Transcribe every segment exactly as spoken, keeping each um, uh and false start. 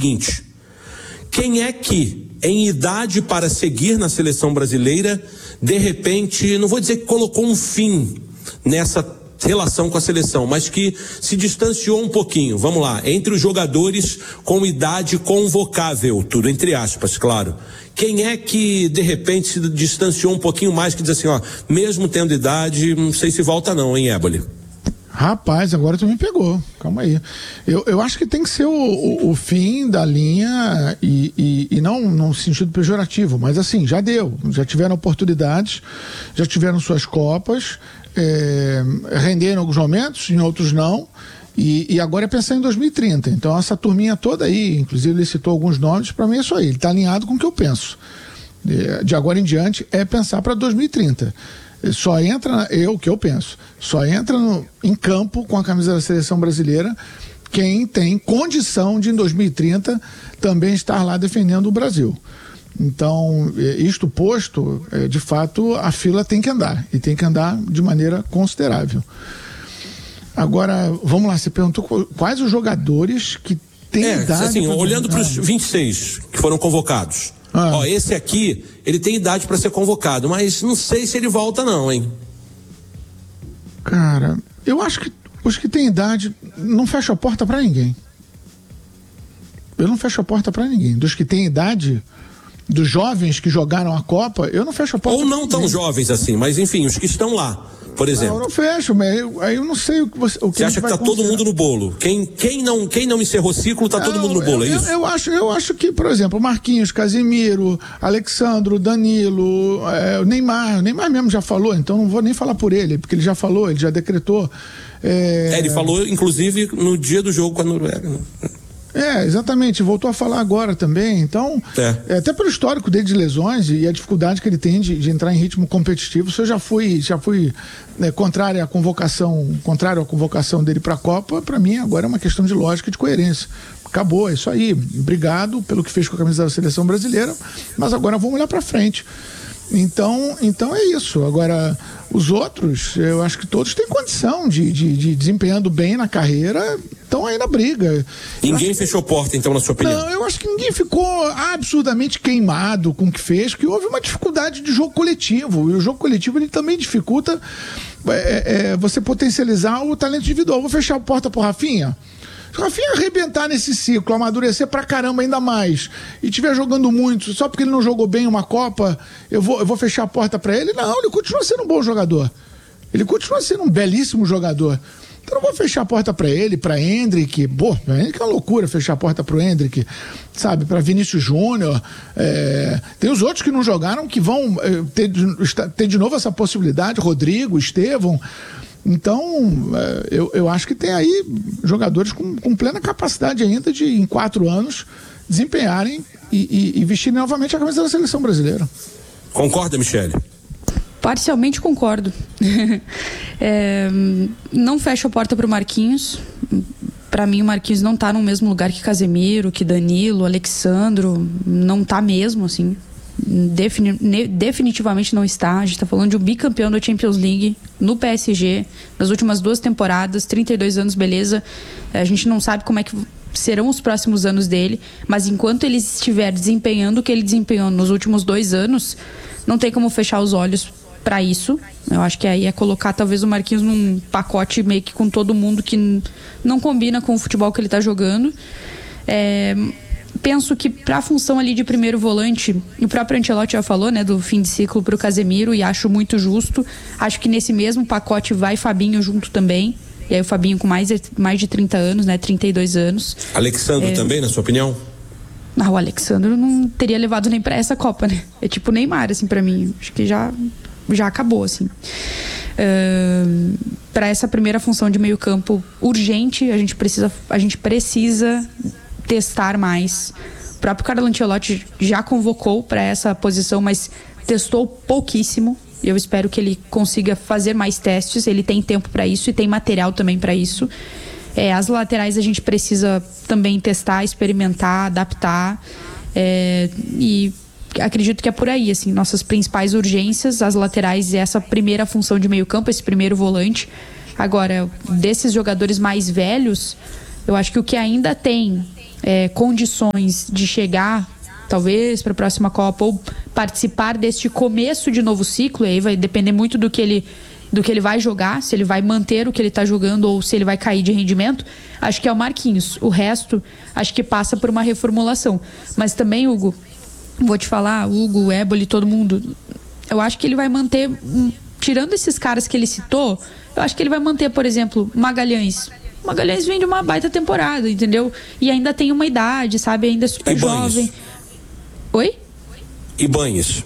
seguinte: quem é que, em idade para seguir na seleção brasileira, de repente, não vou dizer que colocou um fim nessa relação com a seleção, mas que se distanciou um pouquinho, vamos lá, entre os jogadores com idade convocável, tudo entre aspas, claro. Quem é que de repente se distanciou um pouquinho mais, que diz assim, ó, mesmo tendo idade, não sei se volta não, hein, Éboli? Rapaz, agora tu me pegou, calma aí. Eu, eu acho que tem que ser o, o, o fim da linha e, e, e não no sentido pejorativo, mas assim, já deu, já tiveram oportunidades, já tiveram suas copas, é, renderam em alguns momentos, em outros não, e, e agora é pensar em dois mil e trinta. Então essa turminha toda aí, inclusive ele citou alguns nomes, para mim é isso aí, ele está alinhado com o que eu penso. De, de agora em diante é pensar para dois mil e trinta. Só entra, eu que eu penso, só entra no, em campo com a camisa da seleção brasileira quem tem condição de em dois mil e trinta também estar lá defendendo o Brasil. Então, isto posto, de fato, a fila tem que andar, e tem que andar de maneira considerável. Agora, vamos lá, você perguntou quais os jogadores que têm é, idade... assim, pra... olhando para os vinte e seis que foram convocados, ah. ó, esse aqui, ele tem idade para ser convocado, mas não sei se ele volta não, hein? Cara, eu acho que os que têm idade não fecham a porta para ninguém. Eu não fecho a porta para ninguém. Dos que têm idade... dos jovens que jogaram a Copa, eu não fecho a porta. Ou não tão jovens assim, mas enfim, os que estão lá, por exemplo. Não, eu não fecho, mas eu, aí eu não sei o que você... O que você acha que tá todo mundo no bolo? Quem, quem, não, quem não encerrou ciclo, tá não, todo mundo no bolo, eu, é isso? Eu, eu, acho, eu acho que, por exemplo, Marquinhos, Casemiro, Alexandro, Danilo, é, o Neymar, o Neymar mesmo já falou, então não vou nem falar por ele, porque ele já falou, ele já decretou. É, é ele falou, inclusive, no dia do jogo com a Noruega, né? É, exatamente, voltou a falar agora também, então, é. É, até pelo histórico dele de lesões e a dificuldade que ele tem de, de entrar em ritmo competitivo, se eu já fui, já fui né, contrário à convocação, contrário à convocação dele para a Copa, para mim agora é uma questão de lógica e de coerência. Acabou, é isso aí, obrigado pelo que fez com a camisa da seleção brasileira, mas agora vamos olhar para frente. Então, então é isso. Agora, os outros, eu acho que todos têm condição de, de, de desempenhando bem na carreira, estão aí na briga. Ninguém que... fechou porta, então, na sua opinião? Não, eu acho que ninguém ficou absurdamente queimado com o que fez, porque houve uma dificuldade de jogo coletivo, e o jogo coletivo ele também dificulta é, é, você potencializar o talento individual. Vou fechar a porta pro Rafinha? Se o Rafinha arrebentar nesse ciclo, amadurecer pra caramba ainda mais, e estiver jogando muito, só porque ele não jogou bem uma Copa, eu vou, eu vou fechar a porta pra ele? Não, ele continua sendo um bom jogador. Ele continua sendo um belíssimo jogador. Então não vou fechar a porta pra ele, pra Endrick, pô, é uma loucura fechar a porta pro Endrick, sabe, pra Vinícius Júnior, é, tem os outros que não jogaram que vão é, ter, ter de novo essa possibilidade, Rodrigo, Estevão. Então, eu, eu acho que tem aí jogadores com, com plena capacidade ainda de, em quatro anos, desempenharem e, e, e vestirem novamente a camisa da seleção brasileira. Concorda, Michele? Parcialmente concordo. é, não fecho a porta para o Marquinhos. Para mim, o Marquinhos não está no mesmo lugar que Casemiro, que Danilo, Alexandro. Não está mesmo, assim. Defini- ne- definitivamente não está. A gente está falando de um bicampeão da Champions League no P S G nas últimas duas temporadas, trinta e dois anos, beleza. A gente não sabe como é que serão os próximos anos dele, mas enquanto ele estiver desempenhando o que ele desempenhou nos últimos dois anos, não tem como fechar os olhos para isso. Eu acho que aí é colocar talvez o Marquinhos num pacote meio que com todo mundo que n- não combina com o futebol que ele está jogando. É... Penso que para a função ali de primeiro volante, o próprio Ancelotti já falou, né, do fim de ciclo para o Casemiro, e acho muito justo. Acho que nesse mesmo pacote vai Fabinho junto também. E aí o Fabinho com mais, mais de trinta anos, né, trinta e dois anos. Alexandro é... também, na sua opinião? Não, o Alexandro não teria levado nem para essa Copa, né? É tipo o Neymar, assim, para mim. Acho que já, já acabou, assim. Uh, para essa primeira função de meio campo urgente, a gente precisa, a gente precisa testar mais. O próprio Carlo Ancelotti já convocou para essa posição, mas testou pouquíssimo. E eu espero que ele consiga fazer mais testes. Ele tem tempo para isso e tem material também para isso. É, as laterais a gente precisa também testar, experimentar, adaptar. É, e acredito que é por aí, assim, nossas principais urgências, as laterais e essa primeira função de meio campo, esse primeiro volante. Agora, desses jogadores mais velhos, eu acho que o que ainda tem é, condições de chegar talvez para a próxima Copa ou participar deste começo de novo ciclo, e aí vai depender muito do que ele do que ele vai jogar, se ele vai manter o que ele está jogando ou se ele vai cair de rendimento, acho que é o Marquinhos. O resto, acho que passa por uma reformulação. Mas também, Hugo, vou te falar, Hugo, Éboli, todo mundo, eu acho que ele vai manter, tirando esses caras que ele citou, eu acho que ele vai manter, por exemplo, Magalhães. Magalhães vem de uma baita temporada, entendeu? E ainda tem uma idade, sabe? Ainda é super jovem. Oi? Ibanhes.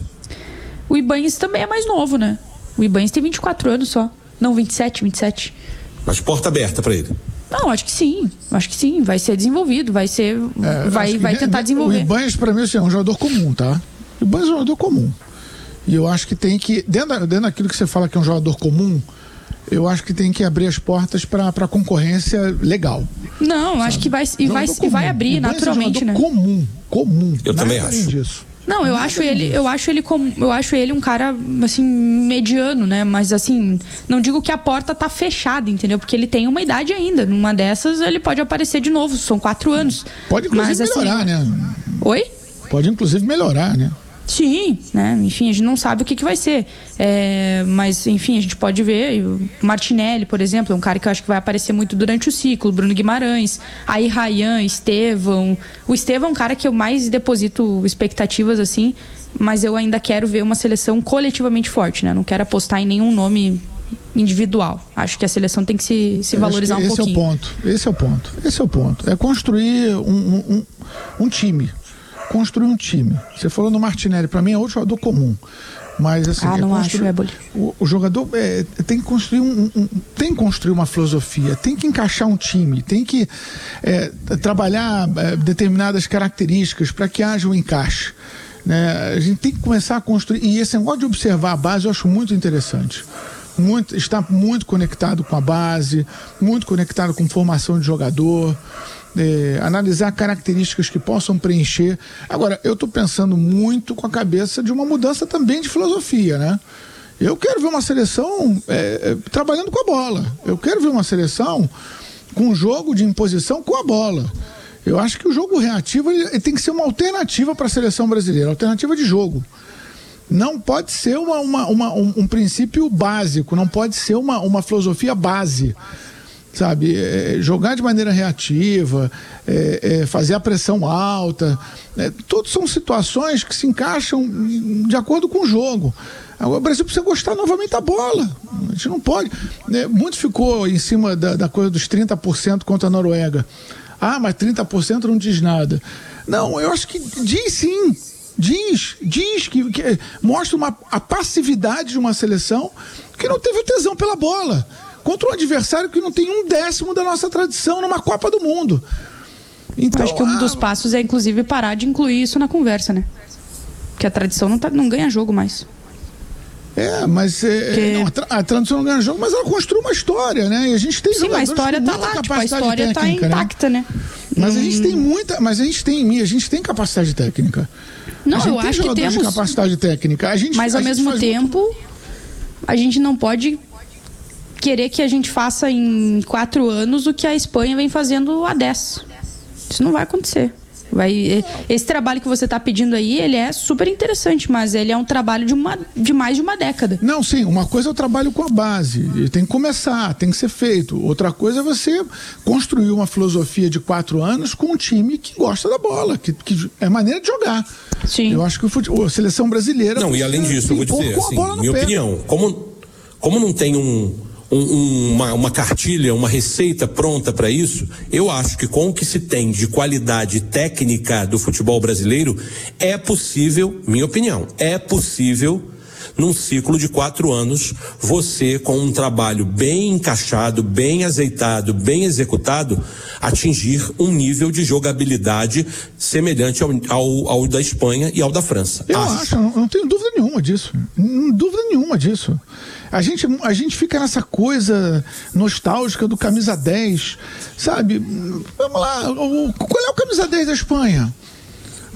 O Ibanhes também é mais novo, né? O Ibanhes tem vinte e quatro anos só. Não, vinte e sete, vinte e sete. Mas porta aberta pra ele. Não, acho que sim. Acho que sim. Vai ser desenvolvido, vai ser. É, vai vai tentar desenvolver. O Ibanhes, pra mim, assim, é um jogador comum, tá? O Ibanhes é um jogador comum. E eu acho que tem que. Dentro, dentro daquilo que você fala que é um jogador comum, eu acho que tem que abrir as portas pra, pra concorrência legal. Não, sabe? Acho que vai, e vai, e vai abrir naturalmente, é um né? Comum, comum. Eu também acho. Disso. Não, eu acho ele, eu acho ele como, eu acho ele um cara assim mediano, né? Mas assim, não digo que a porta tá fechada, entendeu? Porque ele tem uma idade ainda. Numa dessas ele pode aparecer de novo. São quatro anos. Pode inclusive mas, melhorar, assim, né? Oi? Pode inclusive melhorar, né? Sim, né? Enfim, a gente não sabe o que, que vai ser. É, mas, enfim, a gente pode ver. O Martinelli, por exemplo, é um cara que eu acho que vai aparecer muito durante o ciclo. Bruno Guimarães, aí Ryan, Estevão. O Estevão é um cara que eu mais deposito expectativas, assim, mas eu ainda quero ver uma seleção coletivamente forte, né? Não quero apostar em nenhum nome individual. Acho que a seleção tem que se, se valorizar um esse pouquinho. Esse é o ponto. Esse é o ponto. Esse é o ponto. É construir um, um, um, um time. Construir um time. Você falou no Martinelli, para mim é outro jogador comum. Mas assim, ah, não é acho, Éboli. O, o jogador é, tem que construir um, um, tem que construir uma filosofia, tem que encaixar um time, tem que é, trabalhar é, determinadas características para que haja um encaixe. Né? A gente tem que começar a construir. E esse negócio de observar a base eu acho muito interessante. Muito, está muito conectado com a base, muito conectado com formação de jogador. É, analisar características que possam preencher. Agora, eu estou pensando muito com a cabeça de uma mudança também de filosofia, né? Eu quero ver uma seleção é, trabalhando com a bola. Eu quero ver uma seleção com jogo de imposição com a bola. Eu acho que o jogo reativo ele, ele tem que ser uma alternativa para a seleção brasileira, alternativa de jogo. Não pode ser uma, uma, uma, um, um princípio básico, não pode ser uma, uma filosofia base. Sabe, é, jogar de maneira reativa, é, é, fazer a pressão alta, é, tudo são situações que se encaixam de acordo com o jogo. Agora o Brasil precisa gostar novamente da bola, a gente não pode, né? Muito ficou em cima da, da coisa dos trinta por cento contra a Noruega. Ah, mas trinta por cento não diz nada. Não, eu acho que diz sim, diz, diz que, que mostra uma, a passividade de uma seleção que não teve o tesão pela bola. Contra um adversário que não tem um décimo da nossa tradição numa Copa do Mundo. Então, acho que um ah, dos passos é, inclusive, parar de incluir isso na conversa, né? Porque a tradição não, tá, não ganha jogo mais. É, mas é, que... não, a, tra a tradição não ganha jogo, mas ela construiu uma história, né? E a gente tem Sim, mas a história tá lá, tipo, a história técnica, tá intacta, né? né? Mas hum... a gente tem muita, mas a gente tem, a gente tem capacidade técnica. Não, a gente eu tem acho que temos. De capacidade técnica. A gente, mas a ao gente mesmo tempo, muito... a gente não pode querer que a gente faça em quatro anos o que a Espanha vem fazendo há dez. Isso não vai acontecer. Vai, esse trabalho que você está pedindo aí, ele é super interessante, mas ele é um trabalho de, uma, de mais de uma década. Não, sim, uma coisa é o trabalho com a base, tem que começar, tem que ser feito. Outra coisa é você construir uma filosofia de quatro anos com um time que gosta da bola, que, que é maneira de jogar. Sim. Eu acho que o futebol, a seleção brasileira... Não, e além disso, eu vou dizer, assim, minha pé. opinião, como, como não tem um... Um, uma, uma cartilha, uma receita pronta para isso, eu acho que com o que se tem de qualidade técnica do futebol brasileiro, é possível, minha opinião, é possível, num ciclo de quatro anos, você, com um trabalho bem encaixado, bem azeitado, bem executado, atingir um nível de jogabilidade semelhante ao, ao, ao da Espanha e ao da França. Eu acho, acho não, não tenho dúvida nenhuma disso. Não dúvida nenhuma disso. A gente, a gente fica nessa coisa nostálgica do camisa dez, sabe? Vamos lá, o, qual é o camisa dez da Espanha?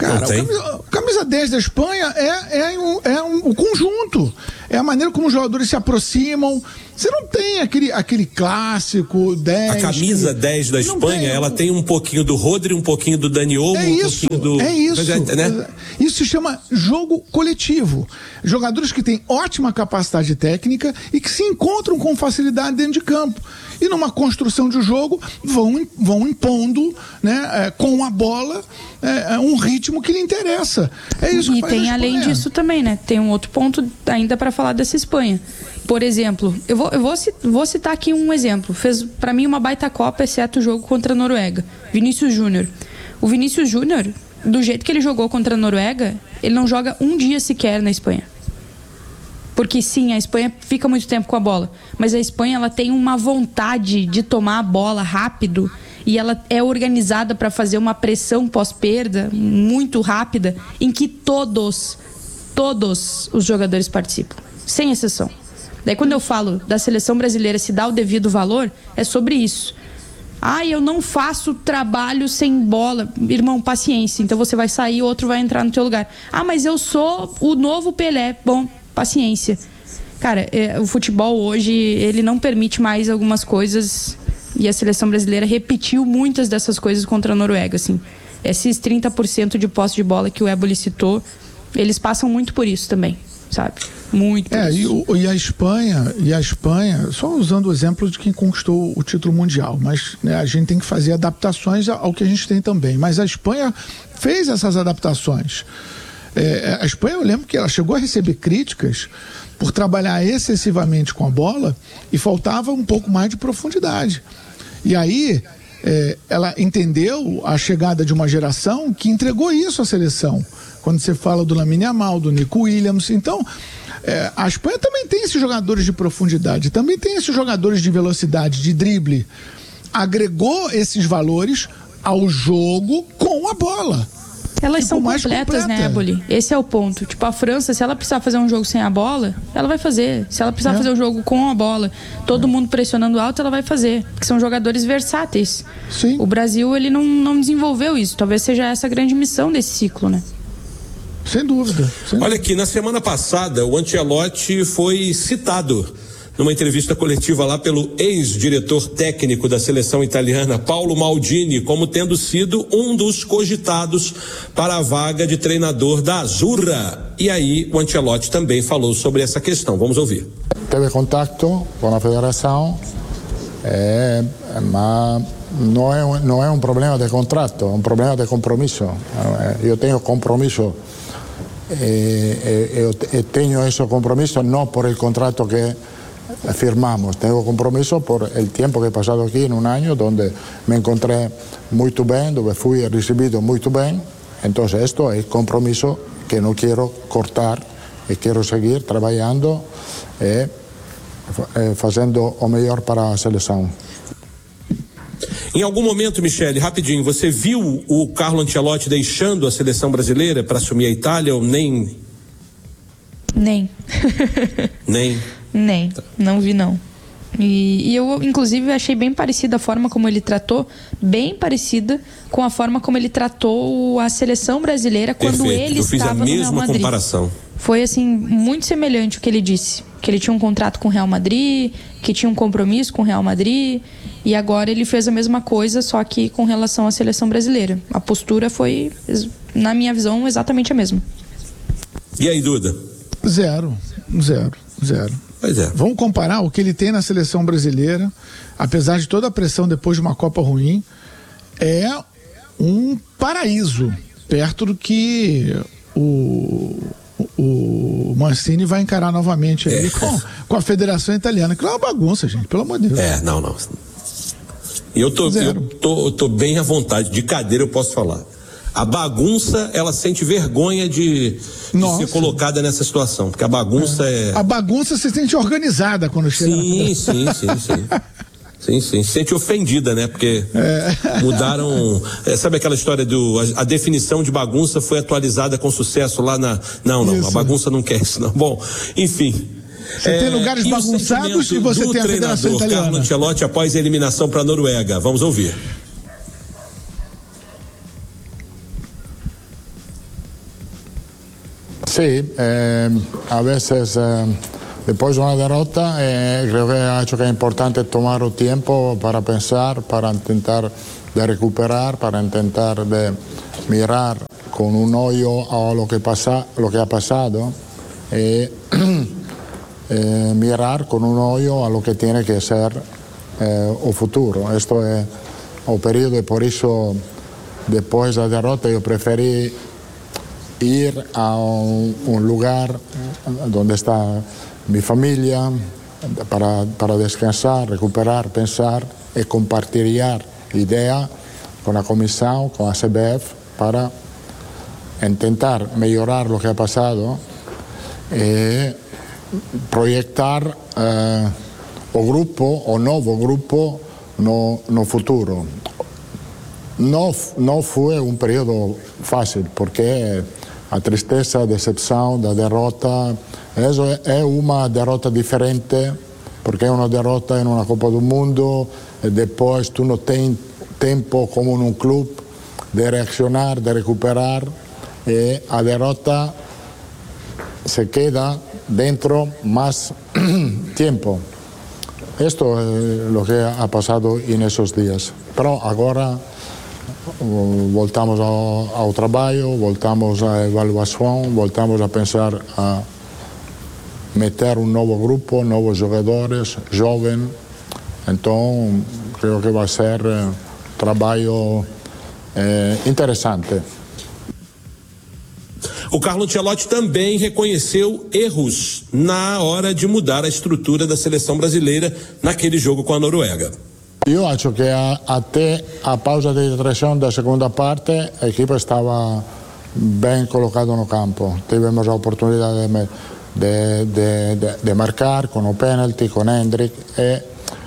Cara, o camisa, camisa dez da Espanha é, é, um, é um, o conjunto. É a maneira como os jogadores se aproximam. Você não tem aquele, aquele clássico dez. A camisa que... dez da Espanha, tem... ela tem um pouquinho do Rodri, um pouquinho do Dani Olmo, é um isso, pouquinho do... É isso, né? Isso se chama jogo coletivo. Jogadores que têm ótima capacidade técnica e que se encontram com facilidade dentro de campo. E numa construção de jogo vão, vão impondo, né, é, com a bola é, um ritmo que lhe interessa. É isso que e faz tem a além disso também, né? Tem um outro ponto ainda para falar dessa Espanha. Por exemplo, eu vou, eu vou, vou citar aqui um exemplo. Fez para mim uma baita Copa, exceto o jogo contra a Noruega. Vinícius Júnior. O Vinícius Júnior, do jeito que ele jogou contra a Noruega, ele não joga um dia sequer na Espanha. Porque sim, a Espanha fica muito tempo com a bola, mas a Espanha ela tem uma vontade de tomar a bola rápido e ela é organizada para fazer uma pressão pós-perda muito rápida, em que todos, todos os jogadores participam, sem exceção. Daí quando eu falo da seleção brasileira se dá o devido valor, é sobre isso. Ah, eu não faço trabalho sem bola. Irmão, paciência, então você vai sair, outro vai entrar no teu lugar. Ah, mas eu sou o novo Pelé. Bom, paciência. Cara, é, o futebol hoje, ele não permite mais algumas coisas e a seleção brasileira repetiu muitas dessas coisas contra a Noruega, assim. Esses trinta por cento de posse de bola que o Éboli citou, eles passam muito por isso também, sabe? Muito por é, isso. E, e a Espanha, e a Espanha, só usando o exemplo de quem conquistou o título mundial, mas né, a gente tem que fazer adaptações ao que a gente tem também. Mas a Espanha fez essas adaptações. É, a Espanha, eu lembro que ela chegou a receber críticas por trabalhar excessivamente com a bola e faltava um pouco mais de profundidade. E aí é, ela entendeu a chegada de uma geração que entregou isso à seleção. Quando você fala do Lamine Yamal, do Nico Williams, então é, a Espanha também tem esses jogadores de profundidade, também tem esses jogadores de velocidade, de drible. Agregou esses valores ao jogo com a bola. Elas tipo, são completas, né, Éboli? Esse é o ponto. Tipo, a França, se ela precisar fazer um jogo sem a bola, ela vai fazer. Se ela precisar é. fazer um jogo com a bola, todo é. mundo pressionando alto, ela vai fazer. Porque são jogadores versáteis. Sim. O Brasil, ele não, não desenvolveu isso. Talvez seja essa a grande missão desse ciclo, né? Sem dúvida. Sem Olha aqui, na semana passada, o Ancelotti foi citado numa entrevista coletiva lá pelo ex-diretor técnico da seleção italiana, Paulo Maldini, como tendo sido um dos cogitados para a vaga de treinador da Azzurra. E aí o Ancelotti também falou sobre essa questão. Vamos ouvir. Teve contato com a federação, é, mas não é, não é um problema de contrato, é um problema de compromisso. Eu tenho compromisso, eu, eu tenho esse compromisso não por el contrato que firmamos, tengo compromiso por el tiempo que he pasado aquí en un año donde me encontré muy bien, donde fui recibido muy bien. Entonces esto es compromiso que no quiero cortar y quiero seguir trabajando e eh, fazendo o melhor para a seleção. Em algum momento, Michele, rapidinho, você viu o Carlo Ancelotti deixando a seleção brasileira para assumir a Itália ou nem? Nem. Nem? Nem, não vi não. E, e eu, inclusive, achei bem parecida a forma como ele tratou, bem parecida com a forma como ele tratou a seleção brasileira quando Perfeito. ele eu fiz estava a no Real mesma Madrid. Comparação. Foi, assim, muito semelhante o que ele disse. Que ele tinha um contrato com o Real Madrid, que tinha um compromisso com o Real Madrid, e agora ele fez a mesma coisa, só que com relação à seleção brasileira. A postura foi, na minha visão, exatamente a mesma. E aí, Duda? Zero, zero, zero. Pois é. Vamos comparar o que ele tem na seleção brasileira, apesar de toda a pressão depois de uma Copa ruim, é um paraíso perto do que o, o Mancini vai encarar novamente aí é. com, com a Federação Italiana, que é uma bagunça, gente, pelo amor de Deus. É, não, não. E eu tô, eu tô, eu tô bem à vontade, de cadeira eu posso falar. A bagunça, ela sente vergonha de, de ser colocada nessa situação, porque a bagunça é... é... A bagunça se sente organizada quando chega. Sim, sim, sim, sim. Sim, sim, se sente ofendida, né? Porque é. mudaram, é, sabe aquela história do, a, a definição de bagunça foi atualizada com sucesso lá na, não, não, isso. A bagunça não quer isso, não. Bom, enfim. Você é, tem lugares bagunçados e você tem a Federação Italiana. Carlo Ancelotti após a eliminação para a Noruega, vamos ouvir. Sí, eh, a veces eh, después de una derrota eh, creo que ha hecho que es importante tomar un tiempo para pensar, para intentar de recuperar, para intentar de mirar con un ojo a lo que pasa, lo que ha pasado y eh, mirar con un ojo a lo que tiene que ser eh, el futuro. Esto es el periodo y por eso después de la derrota yo preferí ir a un, un lugar donde está mi familia para, para descansar, recuperar, pensar y compartir ideas con la comisión, con la C B F para intentar mejorar lo que ha pasado y proyectar eh, o grupo, o nuevo grupo no, no futuro. No, no fue un periodo fácil porque a tristeza, a decepção, da derrota, eso è una derrota differente perché è una derrota in una Coppa del Mundo e poi tu non hai tempo come in un club di reaccionar, di recuperar e la derrota se queda dentro más tiempo. Esto es lo que ha pasado en esos días. Pero ahora voltamos ao, ao trabalho, voltamos à avaliação, voltamos a pensar a meter um novo grupo, novos jogadores, jovens. Então, creio que vai ser um trabalho eh, interessante. O Carlo Ancelotti também reconheceu erros na hora de mudar a estrutura da seleção brasileira naquele jogo com a Noruega. Io acho che a, até a pausa di trazione da seconda parte l'equipe stava ben collocata no campo. Tivemos a oportunità di de, de, de, de marcar con o penalty, con Hendrik e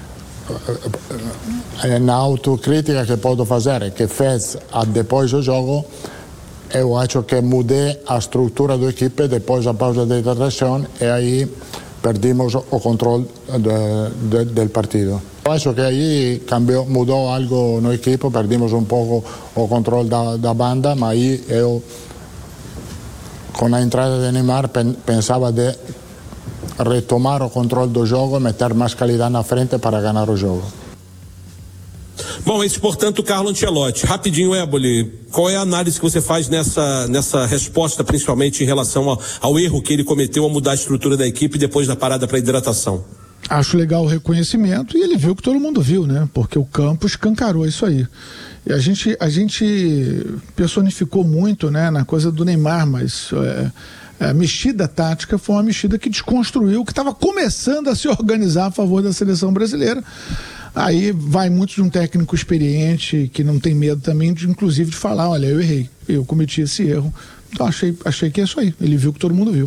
na autocritica che posso fare che fez a depois do jogo eu acho che mudei a struttura do equipe depois da pausa di trazione e aí perdimos o control de, de, del partido. Acho que aí cambiou, mudou algo no equipo, perdimos um pouco o controle da, da banda, mas aí eu, com a entrada de Neymar, pensava de retomar o controle do jogo e meter mais qualidade na frente para ganhar o jogo. Bom, esse, portanto, o Carlo Ancelotti. Rapidinho, Éboli, qual é a análise que você faz nessa, nessa resposta, principalmente em relação ao, ao erro que ele cometeu ao mudar a estrutura da equipe depois da parada para hidratação? Acho legal o reconhecimento e ele viu que todo mundo viu, né? Porque o campo escancarou isso aí. E a gente, a gente personificou muito, né, na coisa do Neymar, mas é, a mexida tática foi uma mexida que desconstruiu o que estava começando a se organizar a favor da seleção brasileira. Aí vai muito de um técnico experiente que não tem medo também, de, inclusive, de falar, olha, eu errei, eu cometi esse erro. Então achei, achei que é isso aí. Ele viu que todo mundo viu.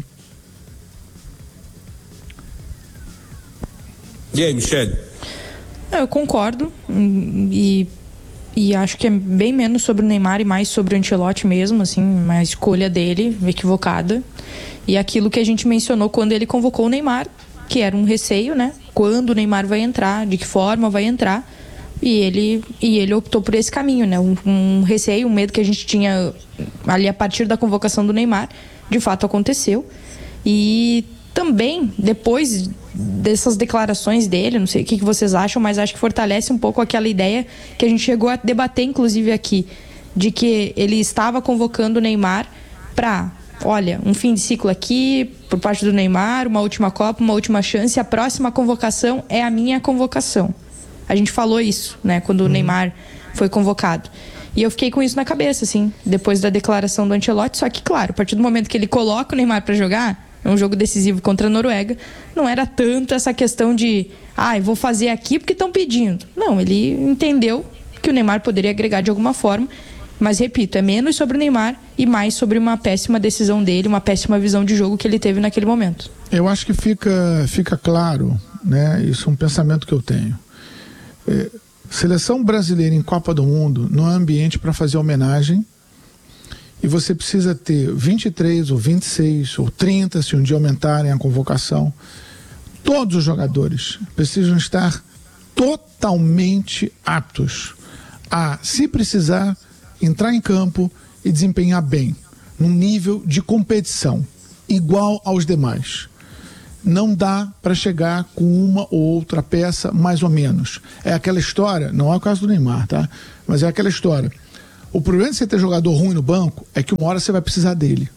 E aí, Michele? Eu concordo e, e acho que é bem menos sobre o Neymar e mais sobre o Ancelotti mesmo, assim, uma escolha dele equivocada. E aquilo que a gente mencionou quando ele convocou o Neymar, que era um receio, né? Quando o Neymar vai entrar, de que forma vai entrar. E ele, e ele optou por esse caminho, né? Um, um receio, um medo que a gente tinha ali a partir da convocação do Neymar, de fato aconteceu. E também, depois dessas declarações dele, não sei o que vocês acham, mas acho que fortalece um pouco aquela ideia que a gente chegou a debater, inclusive aqui, de que ele estava convocando o Neymar para, olha, um fim de ciclo aqui, por parte do Neymar, uma última Copa, uma última chance, a próxima convocação é a minha convocação. A gente falou isso, né, quando uhum. o Neymar foi convocado. E eu fiquei com isso na cabeça, assim, depois da declaração do Ancelotti, só que, claro, a partir do momento que ele coloca o Neymar para jogar, é um jogo decisivo contra a Noruega, não era tanto essa questão de, ah, eu vou fazer aqui porque estão pedindo. Não, ele entendeu que o Neymar poderia agregar de alguma forma, mas, repito, é menos sobre o Neymar e mais sobre uma péssima decisão dele, uma péssima visão de jogo que ele teve naquele momento. Eu acho que fica, fica claro, né? Isso é um pensamento que eu tenho. É, seleção brasileira em Copa do Mundo não é ambiente para fazer homenagem. E você precisa ter vinte e três ou vinte e seis ou trinta, se um dia aumentarem a convocação. Todos os jogadores precisam estar totalmente aptos a, se precisar, entrar em campo e desempenhar bem, num nível de competição. igual aos demais. Não dá para chegar com uma ou outra peça mais ou menos. É aquela história, não é o caso do Neymar, tá? Mas é aquela história. O problema de você ter jogador ruim no banco é que uma hora você vai precisar dele.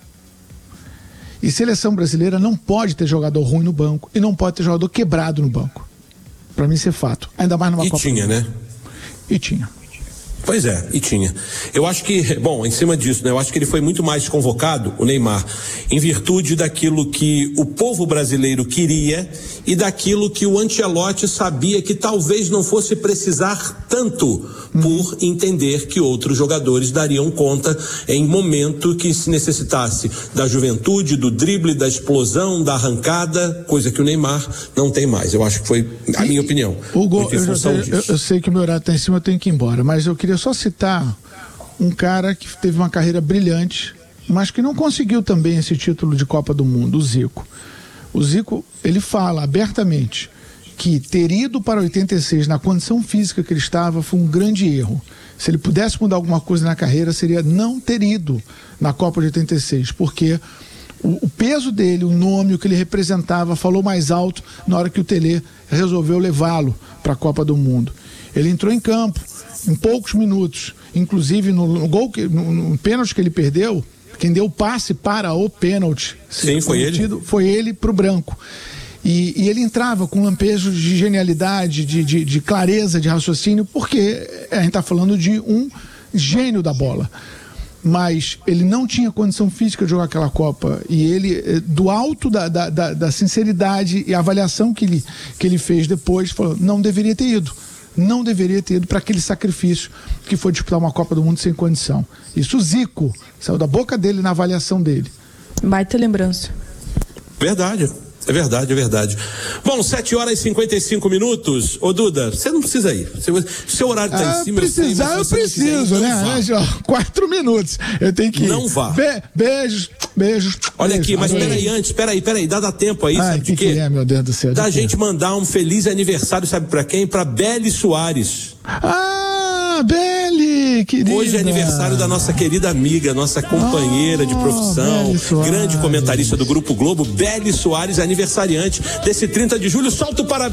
E seleção brasileira não pode ter jogador ruim no banco e não pode ter jogador quebrado no banco. Para mim isso é fato. Ainda mais numa e Copa. E tinha, né? E tinha. Pois é, e tinha. Eu acho que, bom, em cima disso, né? Eu acho que ele foi muito mais convocado, o Neymar, em virtude daquilo que o povo brasileiro queria e daquilo que o Ancelotti sabia que talvez não fosse precisar tanto, hum. por entender que outros jogadores dariam conta em momento que se necessitasse da juventude, do drible, da explosão, da arrancada, coisa que o Neymar não tem mais. Eu acho que foi a minha opinião. Hugo, eu, já, eu, eu sei que o meu horário está em cima, eu tenho que ir embora, mas eu queria só citar um cara que teve uma carreira brilhante, mas que não conseguiu também esse título de Copa do Mundo, o Zico. O Zico, ele fala abertamente que ter ido para oitenta e seis na condição física que ele estava foi um grande erro. Se ele pudesse mudar alguma coisa na carreira, seria não ter ido na Copa de oitenta e seis, porque o, o peso dele, o nome, o que ele representava, falou mais alto na hora que o Tele resolveu levá-lo para a Copa do Mundo. Ele entrou em campo em poucos minutos, inclusive no, no gol, que, no, no pênalti que ele perdeu, quem deu o passe para o pênalti, sim, foi ele, foi ele para o branco. E, e ele entrava com lampejos de genialidade, de, de, de clareza de raciocínio, porque a gente está falando de um gênio da bola. Mas ele não tinha condição física de jogar aquela Copa. E ele, do alto da, da, da, da sinceridade e avaliação que ele, que ele fez depois, falou: não deveria ter ido. Não deveria ter ido para aquele sacrifício que foi disputar uma Copa do Mundo sem condição. Isso o Zico saiu da boca dele na avaliação dele. Baita lembrança. Verdade. É verdade, é verdade. Bom, sete horas e cinquenta e cinco minutos. Ô Duda, você não precisa ir. Seu, seu horário tá ah, em cima. Precisar, eu, sei, eu preciso, ir, né? Ó, quatro minutos. Eu tenho que ir. Não vá. Be beijos, beijos. Olha beijos, aqui, mas peraí, antes, peraí, peraí, dá, dá tempo aí, Ai, sabe que de quê? Que é, meu Deus do céu. Da gente mandar um feliz aniversário, sabe pra quem? Pra Beli Soares. Ah, Beli, querida. Hoje é aniversário da nossa querida amiga, nossa companheira oh, de profissão, grande comentarista do Grupo Globo, Beli Soares, aniversariante desse trinta de julho. Solta o parabéns.